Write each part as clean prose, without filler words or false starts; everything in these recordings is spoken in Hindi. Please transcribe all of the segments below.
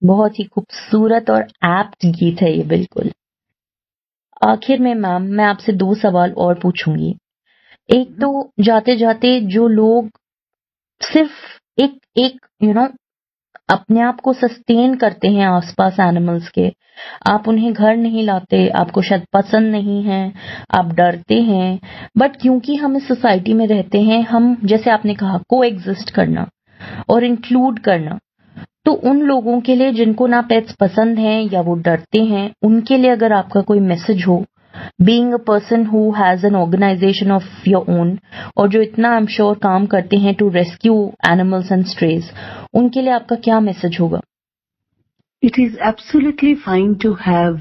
बहुत ही खूबसूरत और एप्ट गीत है ये बिल्कुल। आखिर में मैम मैं आपसे 2 सवाल और पूछूंगी। एक तो जाते जाते जो लोग सिर्फ एक एक अपने आप को सस्टेन करते हैं आसपास एनिमल्स के, आप उन्हें घर नहीं लाते, आपको शायद पसंद नहीं है, आप डरते हैं, बट क्योंकि हम इस सोसाइटी में रहते हैं, हम जैसे आपने कहा को एग्जिस्ट करना और इंक्लूड करना, तो उन लोगों के लिए जिनको ना पेट्स पसंद हैं या वो डरते हैं, उनके लिए अगर आपका कोई मैसेज हो, being a person who has an organisation of your own, और जो इतना आई एम श्योर काम करते हैं to rescue animals and esterase, उनके लिए आपका क्या मैसेज होगा? It is absolutely fine to have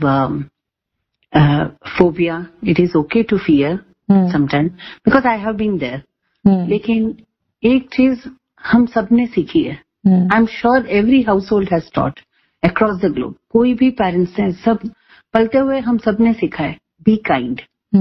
phobia. It is okay to fear sometimes because I have been there. लेकिन एक चीज हम सबने सीखी है, I am sure every house hold has taught across the globe, कोई भी पेरेंट्स हैं, सब पलते हुए हम सबने सीखा है, बी काइंड।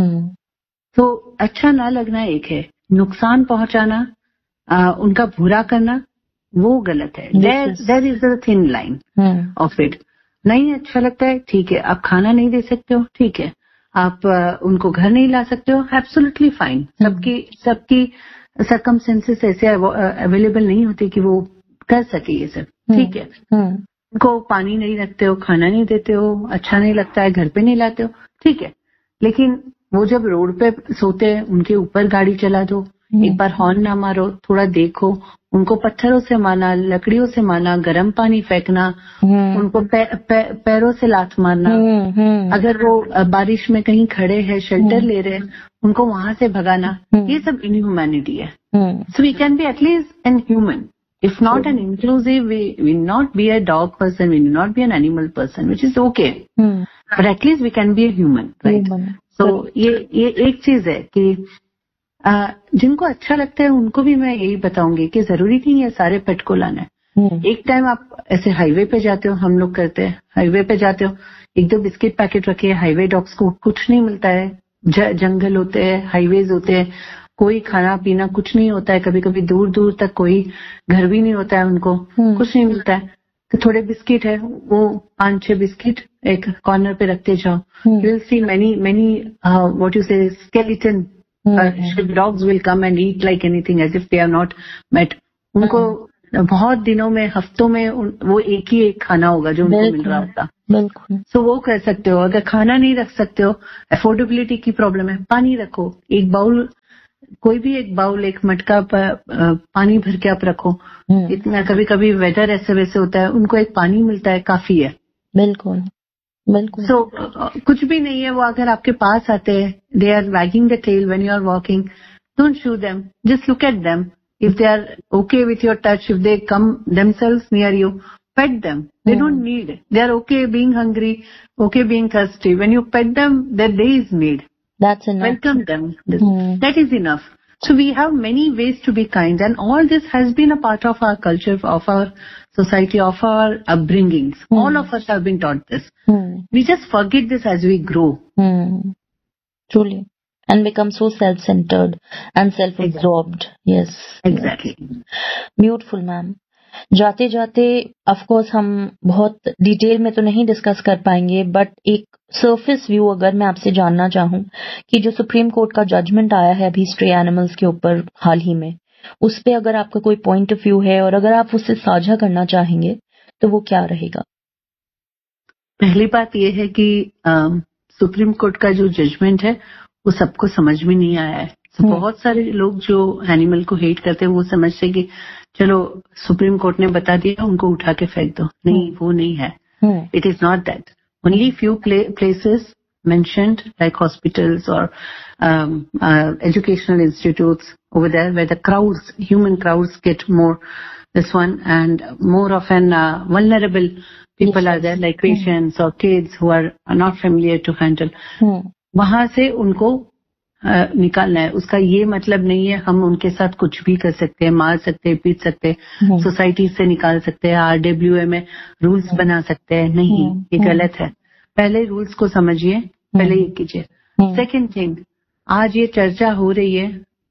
तो अच्छा ना लगना एक है, नुकसान पहुंचाना, उनका बुरा करना, वो गलत है। There is a thin line of it. नहीं अच्छा लगता है, ठीक है, आप खाना नहीं दे सकते हो, ठीक है, आप उनको घर नहीं ला सकते हो, एब्सोल्युटली फाइन। सबकी सर्कमस्टेंसेस ऐसे अवेलेबल नहीं होते कि वो कर सके ये सब, ठीक है। उनको पानी नहीं रखते हो, खाना नहीं देते हो, अच्छा नहीं लगता है, घर पे नहीं लाते हो, ठीक है, लेकिन वो जब रोड पे सोते हैं उनके ऊपर गाड़ी चला दो, एक बार हॉर्न ना मारो, थोड़ा देखो, उनको पत्थरों से मारना, लकड़ियों से मारना, गर्म पानी फेंकना, उनको पैरों से लात मारना, अगर वो बारिश में कहीं खड़े हैं, शेल्टर ले रहे हैं, उनको वहां से भगाना, ये सब इनह्यूमैनिटी है। So we can be at least an human, if not an inclusive, we will not be a dog person, we will not be an animal person, which is okay, but at least we can be a human, right? So ये एक चीज है कि जिनको अच्छा लगता है उनको भी मैं यही बताऊंगी कि जरूरी नहीं है सारे पेट को लाना है। एक टाइम आप ऐसे हाईवे पे जाते हो, हम लोग करते हैं, हाईवे पे जाते हो, 1-2 बिस्किट पैकेट रखे, हाईवे डॉग्स को कुछ नहीं मिलता है, जंगल होते हैं, हाईवेज होते हैं, कोई खाना पीना कुछ नहीं होता है, कभी कभी दूर दूर तक कोई घर भी नहीं होता है, उनको कुछ नहीं मिलता है, तो थोड़े बिस्किट है, वो 5-6 बिस्किट एक कॉर्नर पे रखते जाओ, you will see many what you से skeleton dogs will come and eat like anything as if they are not met. उनको बहुत दिनों में, हफ्तों में वो एक ही एक खाना होगा जो उनको मिल रहा होता। सो वो कर सकते हो। अगर खाना नहीं रख सकते हो, अफोर्डेबिलिटी की प्रॉब्लम है, पानी रखो, एक बाउल, कोई भी एक बाउल, एक मटका पानी भर के आप रखो। इतना कभी कभी वेदर ऐसे वैसे होता है, उनको एक पानी मिलता है, काफी है। बिल्कुल बिल्कुल। सो कुछ भी नहीं है, वो अगर आपके पास आते हैं, they are waging the tell when you are walking, don't shoe them, just look at them, if they are okay with your touch, if they come themselves near you, pet them. They don't need, they are okay being hungry, okay being thirsty. When you pet them, their day is made. That's enough. Welcome them. That is enough. So we have many ways to be kind, and all this has been a part of our culture, of our society, of our upbringings. All of us have been taught this. We just forget this as we grow. Truly. And become so self-centered and self-absorbed. Yes. Exactly. Beautiful, ma'am. जाते जाते ऑफ कोर्स हम बहुत डिटेल में तो नहीं डिस्कस कर पाएंगे, बट एक सरफेस व्यू अगर मैं आपसे जानना चाहूँ कि जो सुप्रीम कोर्ट का जजमेंट आया है अभी स्ट्रे एनिमल्स के ऊपर हाल ही में, उस पे अगर आपका कोई पॉइंट ऑफ व्यू है और अगर आप उससे साझा करना चाहेंगे तो वो क्या रहेगा? पहली बात ये है कि सुप्रीम कोर्ट का जो जजमेंट है वो सबको समझ में नहीं आया है। तो बहुत सारे लोग जो एनिमल को हेट करते हैं वो समझते हैं कि चलो सुप्रीम कोर्ट ने बता दिया, उनको उठा के फेंक दो। नहीं, वो नहीं है। It is not that. Only few places mentioned like hospitals or educational institutes over there where the crowds, human crowds get more this one, and more often vulnerable people are there like patients or kids who are not familiar to handle. वहां से उनको निकालना है। उसका ये मतलब नहीं है हम उनके साथ कुछ भी कर सकते हैं, मार सकते हैं, पीट सकते हैं, सोसाइटी से निकाल सकते हैं, RWA में रूल्स बना सकते हैं। नहीं, ये गलत है। पहले रूल्स को समझिए, पहले ये कीजिए। सेकंड थिंग, आज ये चर्चा हो रही है,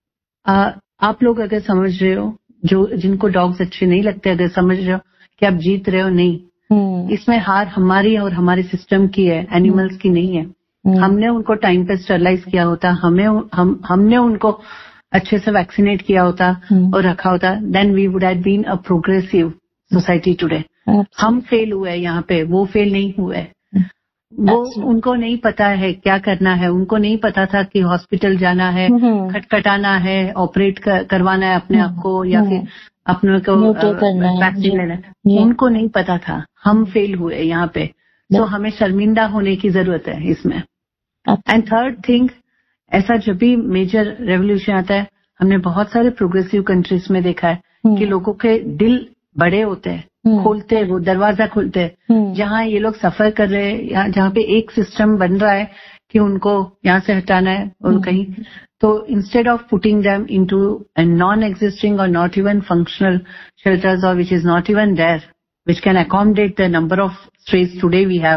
आप लोग अगर समझ रहे हो, जो जिनको डॉग्स अच्छे नहीं लगते, अगर समझ रहे हो कि आप जीत रहे हो, नहीं, इसमें हार हमारी और हमारे सिस्टम की है, एनिमल्स की नहीं है। हमने उनको टाइम पे स्टरलाइज किया होता, हमने उनको अच्छे से वैक्सीनेट किया होता और रखा होता, then we would have been a progressive society today. हम फेल हुए यहाँ पे, वो फेल नहीं हुए। वो उनको नहीं पता है क्या करना है, उनको नहीं पता था कि हॉस्पिटल जाना है, खटखटाना है, ऑपरेट करवाना है अपने आप को, या फिर अपने को वैक्सीन लेना है, उनको नहीं पता था। हम फेल हुए यहाँ पे, तो हमें शर्मिंदा होने की जरूरत है इसमें। एंड थर्ड थिंग, ऐसा जब भी मेजर रेवोल्यूशन आता है, हमने बहुत सारे प्रोग्रेसिव कंट्रीज में देखा है कि लोगों के दिल बड़े होते हैं, खोलते हैं, वो दरवाजा खोलते हैं। जहाँ ये लोग सफर कर रहे हैं, जहाँ पे एक सिस्टम बन रहा है कि उनको यहाँ से हटाना है और कहीं, तो instead of putting them into non existing और नॉट इवन फंक्शनल शेल्टर्स, और which is not even there, which can accommodate the number of strays today we have,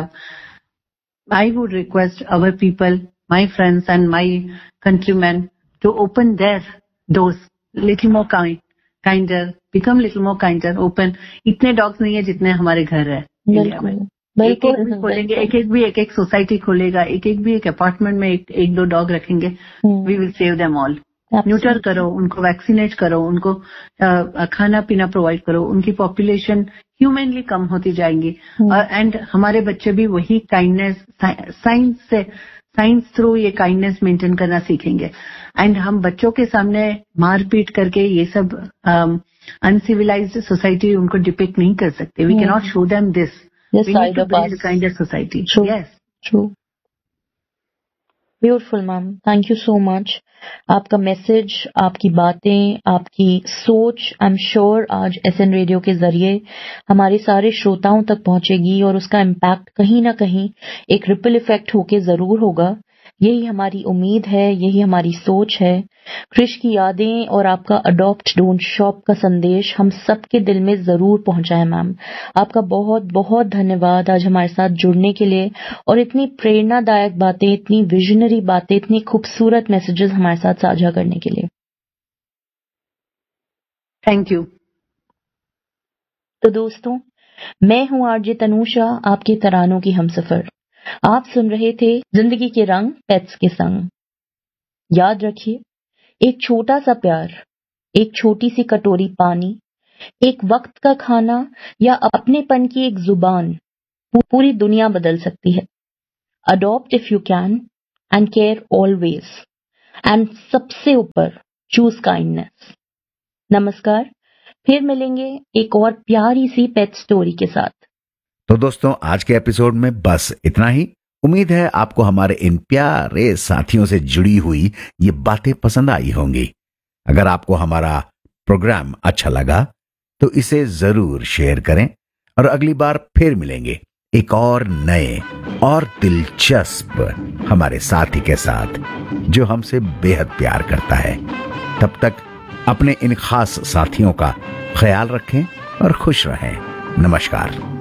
I would request our people, my friends and my countrymen to open their doors little more kinder, become little more kinder, open. इतने डॉग्स नहीं है जितने हमारे घर है इंडिया में। एक एक भी खोलेंगे, एक एक सोसाइटी खोलेगा, एक एक भी एक अपार्टमेंट में एक दो डॉग रखेंगे, we will save them all. Neuter करो, उनको वैक्सीनेट करो, उनको खाना पीना प्रोवाइड करो, उनकी पॉपुलेशन ह्यूमनली कम होती जाएंगी। एंड हमारे बच्चे भी वही काइंडनेस, साइंस थ्रू ये काइंडनेस मेंटेन करना सीखेंगे। एंड हम बच्चों के सामने मारपीट करके ये सब अनसिविलाइज्ड सोसाइटी उनको डिपिक्ट नहीं कर सकते। We can not show them this, we need to build kinder society. Yes, true, beautiful ma'am, thank you so much. आपका मैसेज, आपकी बातें, आपकी सोच, आई एम श्योर आज SN रेडियो के जरिए हमारे सारे श्रोताओं तक पहुंचेगी और उसका इम्पैक्ट कहीं ना कहीं एक रिपल इफेक्ट होके जरूर होगा। यही हमारी उम्मीद है, यही हमारी सोच है। क्रिश की यादें और आपका अडॉप्ट डोंट शॉप का संदेश हम सबके दिल में जरूर पहुंचा है मैम। आपका बहुत बहुत धन्यवाद आज हमारे साथ जुड़ने के लिए और इतनी प्रेरणादायक बातें, इतनी विजनरी बातें, इतनी खूबसूरत मैसेजेस हमारे साथ साझा करने के लिए। Thank you. तो दोस्तों, मैं हूं आरजे तनूषा, आपके तरानों की हमसफर। आप सुन रहे थे जिंदगी के रंग पेट्स के संग। याद रखिए, एक छोटा सा प्यार, एक छोटी सी कटोरी पानी, एक वक्त का खाना या अपनेपन की एक जुबान पूरी दुनिया बदल सकती है। Adopt if you can and care always, and सबसे ऊपर चूज काइंडनेस। नमस्कार, फिर मिलेंगे एक और प्यारी सी पेट स्टोरी के साथ। तो दोस्तों, आज के एपिसोड में बस इतना ही। उम्मीद है आपको हमारे इन प्यारे साथियों से जुड़ी हुई ये बातें पसंद आई होंगी। अगर आपको हमारा प्रोग्राम अच्छा लगा तो इसे जरूर शेयर करें और अगली बार फिर मिलेंगे एक और नए और दिलचस्प हमारे साथी के साथ जो हमसे बेहद प्यार करता है। तब तक अपने इन खास साथियों का ख्याल रखें और खुश रहें। नमस्कार।